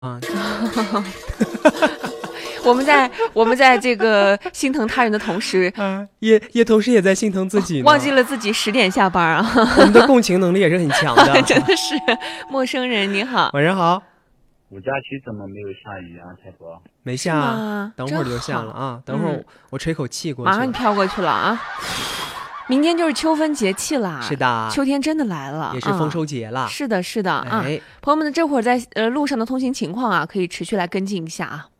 啊， 我们在这个心疼他人的同时， 也同时也在心疼自己呢， 忘记了自己10点下班啊。 我们的共情能力也是很强的。 真的是陌生人，你好， 晚上好。 我家区怎么没有下雨啊，太婆？ 没下啊，等会儿就下了啊。等会儿我吹口气过去， 马上飘过去了啊。明天就是秋分节气啦， 是的， 秋天真的来了， 也是丰收节了。 是的，是的啊。 哎， 朋友们的这会儿在路上的通行情况啊，可以持续来跟进一下啊。